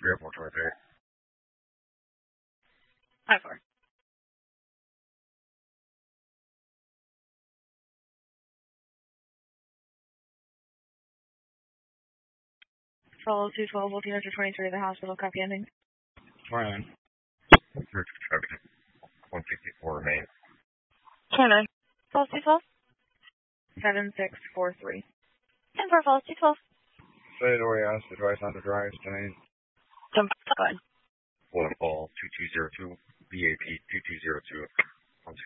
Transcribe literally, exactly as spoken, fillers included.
three four twenty-three. Hi, four. Follow two twelve, Volcano two twenty-three, the hospital, copy ending. twenty-nine. one sixty-four remain. twenty-nine. False two twelve. seven six four three. ten four, false two twelve. Say to where you asked the device not to drive tonight. Go ahead. One call two two zero two, B A P two two zero two.